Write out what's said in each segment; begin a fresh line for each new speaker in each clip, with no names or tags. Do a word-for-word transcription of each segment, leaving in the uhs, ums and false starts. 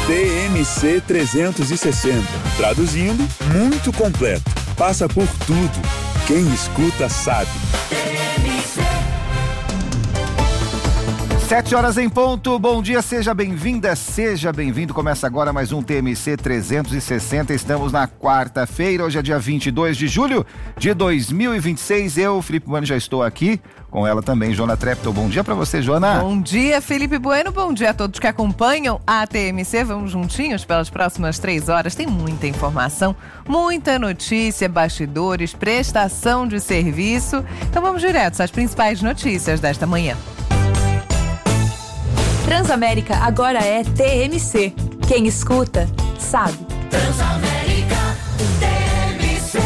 T M C trezentos e sessenta. Traduzindo, muito completo. Passa por tudo. Quem escuta sabe.
Sete horas em ponto, bom dia, seja bem-vinda, seja bem-vindo. Começa agora mais um T M C trezentos e sessenta, estamos na quarta-feira, hoje é dia vinte e dois de julho de dois mil e vinte e seis. Eu, Felipe Bueno, já estou aqui, com ela também, Joana Treptow. Bom dia pra você, Joana.
Bom dia, Felipe Bueno, bom dia a todos que acompanham a T M C. Vamos juntinhos pelas próximas três horas, tem muita informação, muita notícia, bastidores, prestação de serviço. Então vamos direto às principais notícias desta manhã.
Transamérica agora é T M C. Quem escuta, sabe.
Transamérica, T M C.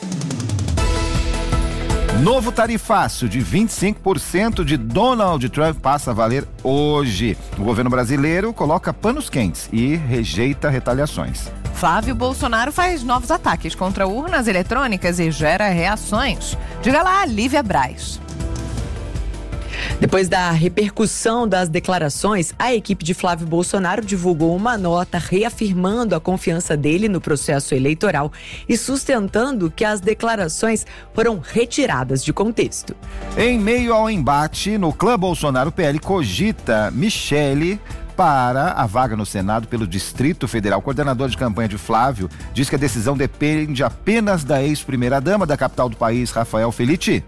Novo tarifaço de vinte e cinco por cento de Donald Trump passa a valer hoje. O governo brasileiro coloca panos quentes e rejeita retaliações.
Flávio Bolsonaro faz novos ataques contra urnas eletrônicas e gera reações. Diga lá, Lívia Braz.
Depois da repercussão das declarações, a equipe de Flávio Bolsonaro divulgou uma nota reafirmando a confiança dele no processo eleitoral e sustentando que as declarações foram retiradas de contexto.
Em meio ao embate, no clã Bolsonaro, o P L cogita Michele para a vaga no Senado pelo Distrito Federal. O coordenador de campanha de Flávio diz que a decisão depende apenas da ex-primeira-dama da capital do país, Rafael Felitti.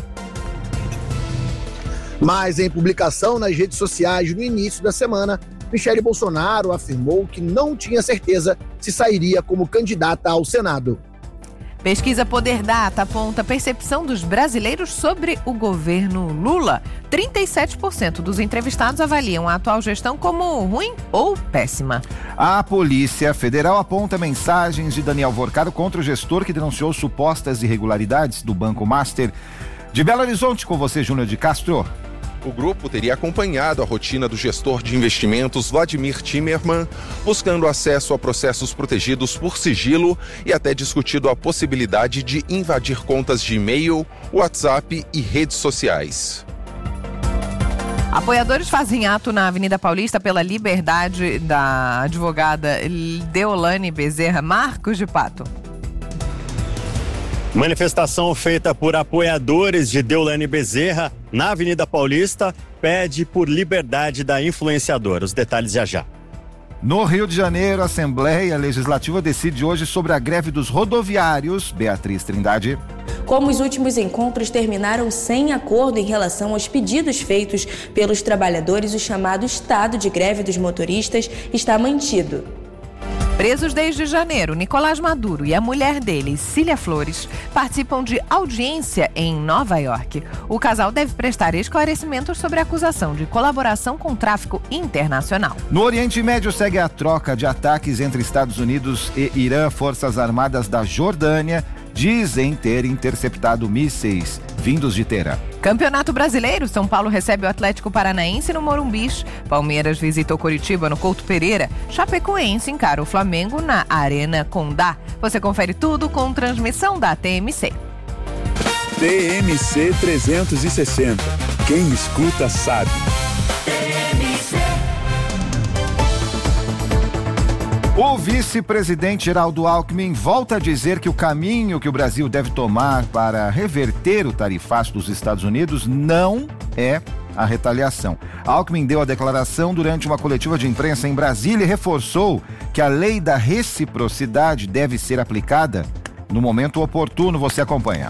Mas em publicação nas redes sociais no início da semana, Michele Bolsonaro afirmou que não tinha certeza se sairia como candidata ao Senado.
Pesquisa Poder Data aponta a percepção dos brasileiros sobre o governo Lula. trinta e sete por cento dos entrevistados avaliam a atual gestão como ruim ou péssima.
A Polícia Federal aponta mensagens de Daniel Vorcado contra o gestor que denunciou supostas irregularidades do Banco Master. De Belo Horizonte, com você, Júnior de Castro.
O grupo teria acompanhado a rotina do gestor de investimentos Vladimir Timerman, buscando acesso a processos protegidos por sigilo e até discutido a possibilidade de invadir contas de e-mail, WhatsApp e redes sociais.
Apoiadores fazem ato na Avenida Paulista pela liberdade da advogada Deolane Bezerra. Marcos de Pato.
Manifestação feita por apoiadores de Deolane Bezerra na Avenida Paulista pede por liberdade da influenciadora. Os detalhes já já.
No Rio de Janeiro, a Assembleia Legislativa decide hoje sobre a greve dos rodoviários. Beatriz Trindade.
Como os últimos encontros terminaram sem acordo em relação aos pedidos feitos pelos trabalhadores, o chamado estado de greve dos motoristas está mantido.
Presos desde janeiro, Nicolás Maduro e a mulher dele, Cília Flores, participam de audiência em Nova York. O casal deve prestar esclarecimentos sobre a acusação de colaboração com tráfico internacional.
No Oriente Médio segue a troca de ataques entre Estados Unidos e Irã. Forças Armadas da Jordânia dizem ter interceptado mísseis vindos de Teherã.
Campeonato Brasileiro, São Paulo recebe o Atlético Paranaense no Morumbi. Palmeiras visita o Coritiba no Couto Pereira. Chapecoense encara o Flamengo na Arena Condá. Você confere tudo com transmissão da T M C.
T M C trezentos e sessenta. Quem escuta sabe.
O vice-presidente Geraldo Alckmin volta a dizer que o caminho que o Brasil deve tomar para reverter o tarifaço dos Estados Unidos não é a retaliação. Alckmin deu a declaração durante uma coletiva de imprensa em Brasília e reforçou que a lei da reciprocidade deve ser aplicada no momento oportuno. Você acompanha.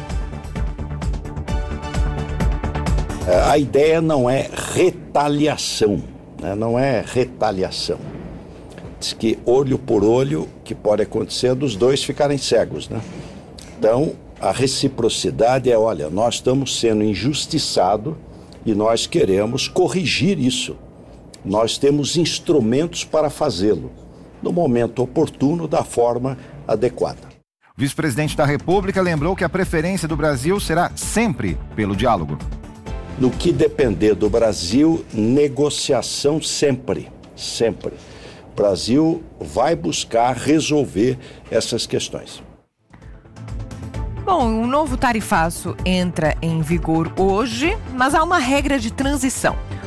A ideia não é retaliação, né? Não é retaliação. Diz que olho por olho, que pode acontecer dos dois ficarem cegos, né? Então, a reciprocidade é, olha, nós estamos sendo injustiçados e nós queremos corrigir isso. Nós temos instrumentos para fazê-lo, no momento oportuno, da forma adequada.
O vice-presidente da República lembrou que a preferência do Brasil será sempre pelo diálogo.
No que depender do Brasil, negociação sempre, sempre. O Brasil vai buscar resolver essas questões.
Bom, um novo tarifaço entra em vigor hoje, mas há uma regra de transição.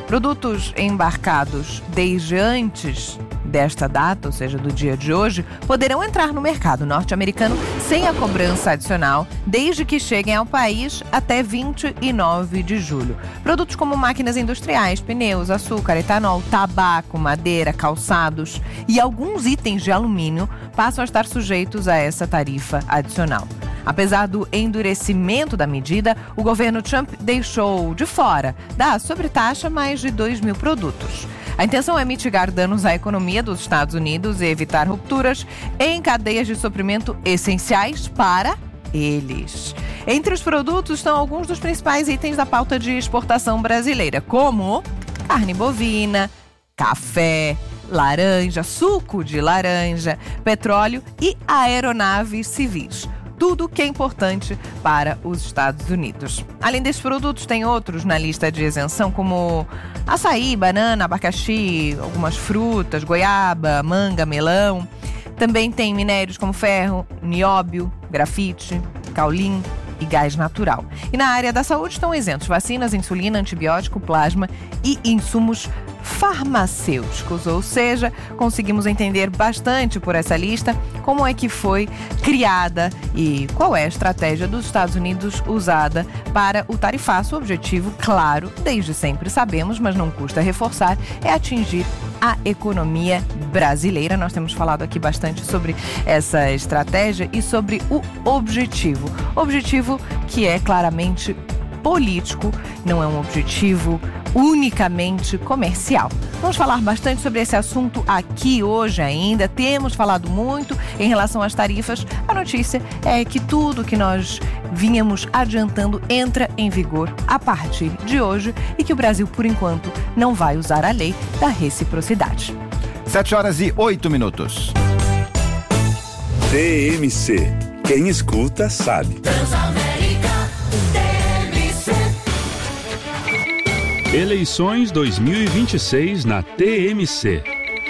Produtos embarcados desde antes desta data, ou seja, do dia de hoje, poderão entrar no mercado norte-americano sem a cobrança adicional, desde que cheguem ao país até vinte e nove de julho. Produtos como máquinas industriais, pneus, açúcar, etanol, tabaco, madeira, calçados e alguns itens de alumínio passam a estar sujeitos a essa tarifa adicional. Apesar do endurecimento da medida, o governo Trump deixou de fora da sobretaxa mais de dois mil produtos. A intenção é mitigar danos à economia dos Estados Unidos e evitar rupturas em cadeias de suprimento essenciais para eles. Entre os produtos estão alguns dos principais itens da pauta de exportação brasileira, como carne bovina, café, laranja, suco de laranja, petróleo e aeronaves civis. Tudo que é importante para os Estados Unidos. Além desses produtos, tem outros na lista de isenção, como açaí, banana, abacaxi, algumas frutas, goiaba, manga, melão. Também tem minérios como ferro, nióbio, grafite, caulim e gás natural. E na área da saúde estão isentos vacinas, insulina, antibiótico, plasma e insumos farmacêuticos, ou seja, conseguimos entender bastante por essa lista como é que foi criada e qual é a estratégia dos Estados Unidos usada para o tarifaço. O objetivo, claro, desde sempre sabemos, mas não custa reforçar, é atingir a economia brasileira. Nós temos falado aqui bastante sobre essa estratégia e sobre o objetivo. Objetivo que é claramente político, não é um objetivo unicamente comercial. Vamos falar bastante sobre esse assunto aqui hoje ainda. Temos falado muito em relação às tarifas. A notícia é que tudo que nós vínhamos adiantando entra em vigor a partir de hoje e que o Brasil, por enquanto, não vai usar a lei da reciprocidade.
Sete horas e oito minutos.
T M C. Quem escuta sabe.
Transamérica, T M C.
Eleições dois mil e vinte e seis na T M C.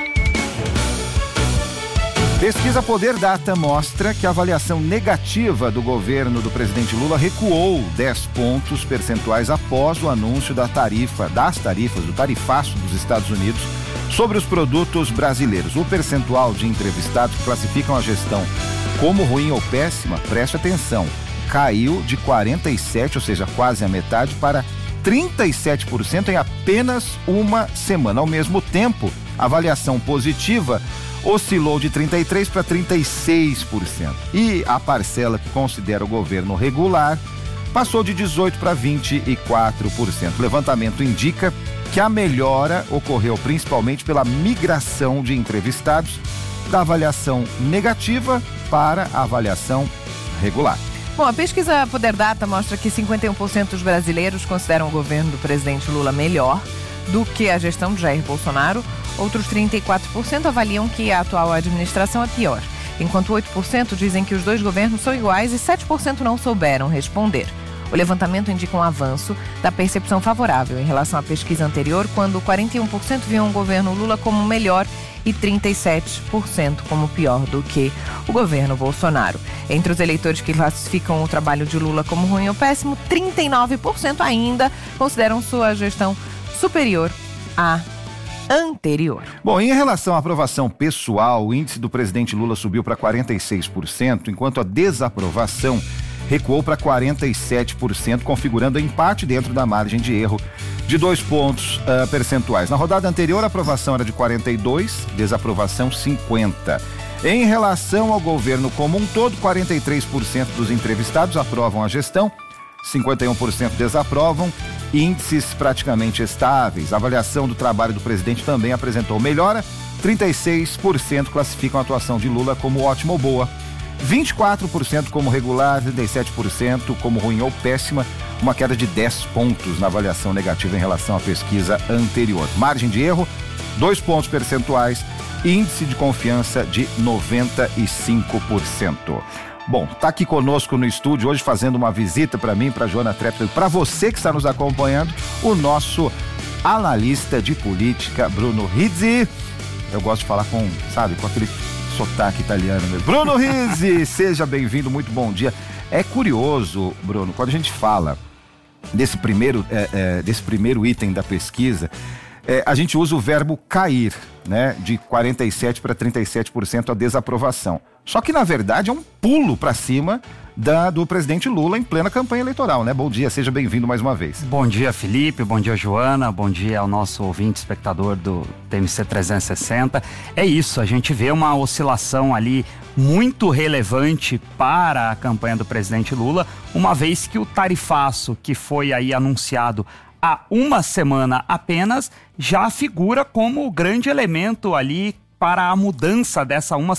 Pesquisa Poder Data mostra que a avaliação negativa do governo do presidente Lula recuou dez pontos percentuais após o anúncio da tarifa, das tarifas, do tarifaço dos Estados Unidos sobre os produtos brasileiros. O percentual de entrevistados que classificam a gestão como ruim ou péssima, preste atenção, caiu de quarenta e sete por cento, ou seja, quase a metade, para trinta e sete por cento em apenas uma semana. Ao mesmo tempo, a avaliação positiva oscilou de trinta e três por cento para trinta e seis por cento. E a parcela que considera o governo regular passou de dezoito por cento para vinte e quatro por cento. O levantamento indica que a melhora ocorreu principalmente pela migração de entrevistados da avaliação negativa para a avaliação regular.
Bom, a pesquisa Poder Data mostra que cinquenta e um por cento dos brasileiros consideram o governo do presidente Lula melhor do que a gestão de Jair Bolsonaro. Outros trinta e quatro por cento avaliam que a atual administração é pior, enquanto oito por cento dizem que os dois governos são iguais e sete por cento não souberam responder. O levantamento indica um avanço da percepção favorável em relação à pesquisa anterior, quando quarenta e um por cento viam o governo Lula como melhor e trinta e sete por cento como pior do que o governo Bolsonaro. Entre os eleitores que classificam o trabalho de Lula como ruim ou péssimo, trinta e nove por cento ainda consideram sua gestão superior à anterior.
Bom, em relação à aprovação pessoal, o índice do presidente Lula subiu para quarenta e seis por cento, enquanto a desaprovação recuou para quarenta e sete por cento, configurando empate dentro da margem de erro de dois pontos uh, percentuais. Na rodada anterior, a aprovação era de quarenta e dois por cento, desaprovação cinquenta por cento. Em relação ao governo como um todo, quarenta e três por cento dos entrevistados aprovam a gestão, cinquenta e um por cento desaprovam, índices praticamente estáveis. A avaliação do trabalho do presidente também apresentou melhora, trinta e seis por cento classificam a atuação de Lula como ótima ou boa, vinte e quatro por cento como regular, trinta e sete por cento como ruim ou péssima, uma queda de dez pontos na avaliação negativa em relação à pesquisa anterior. Margem de erro, dois pontos percentuais, índice de confiança de noventa e cinco por cento. Bom, tá aqui conosco no estúdio hoje fazendo uma visita para mim, para Joana Trepper, para você que está nos acompanhando, o nosso analista de política, Bruno Rizzi. Eu gosto de falar com, sabe, com aquele sotaque italiano mesmo. Bruno Rizzi, seja bem-vindo, muito bom dia. É curioso, Bruno, quando a gente fala desse primeiro, é, é, desse primeiro item da pesquisa, é, a gente usa o verbo cair, né? De quarenta e sete por cento para trinta e sete por cento a desaprovação. Só que, na verdade, é um pulo para cima da, do presidente Lula em plena campanha eleitoral, né? Bom dia, seja bem-vindo mais uma vez.
Bom dia, Felipe, bom dia, Joana, bom dia ao nosso ouvinte, espectador do T M C trezentos e sessenta. É isso, a gente vê uma oscilação ali muito relevante para a campanha do presidente Lula, uma vez que o tarifaço que foi aí anunciado há uma semana apenas já figura como o grande elemento ali para a mudança dessa uma